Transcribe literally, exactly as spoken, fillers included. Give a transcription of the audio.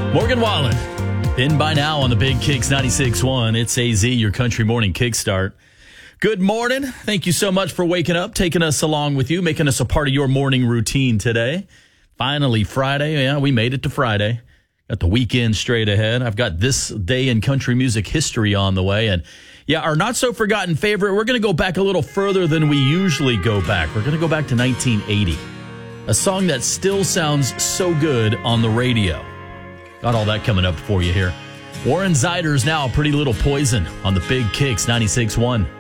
Morgan Wallen, in by now on the Big Kicks ninety-six point one. It's A Z, your country morning kickstart. Good morning. Thank you so much for waking up, taking us along with you, making us a part of your morning routine today. Finally, Friday. Yeah, we made it to Friday. Got the weekend straight ahead. I've got this day in country music history on the way. And yeah, our not-so-forgotten favorite, we're going to go back a little further than we usually go back. We're going to go back to nineteen eighty. A song that still sounds so good on the radio. Got all that coming up for you here. Warren Zyder's now a Pretty Little Poison on the Big Kicks ninety-six point one.